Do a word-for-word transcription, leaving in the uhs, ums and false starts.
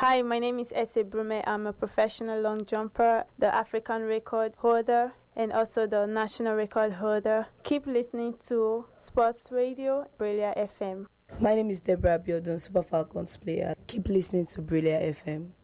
Hi, my name is Ese Brume. I'm a professional long jumper, the African record holder, and also the national record holder. Keep listening to Sports Radio, Brillia F M. My name is Deborah Biodun, Super Falcons player. Keep listening to Brillia F M.